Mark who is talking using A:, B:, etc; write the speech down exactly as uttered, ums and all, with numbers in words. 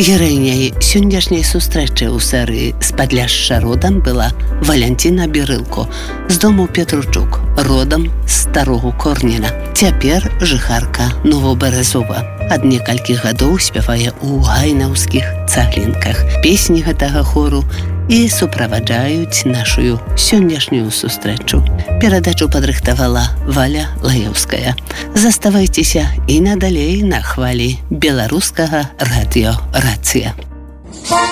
A: Гераіняй сённяшняй сустрэчы ў серыі «З Падляшша родам» была Валянціна Бірылко з дому Петручук, родам з Старого Корніна. Цяпер жыхарка Новобярэзова. Ад некалькіх гадоў спявае ў гайнаўскіх цаглінках. Песні гэтага хору і суправаджаюць нашую сённяшнюю сустрэчу. Перадачу падрыхтавала Валя Лаеўская. Заставайцеся і надалей на хвалі беларускага радыё «Рацыя».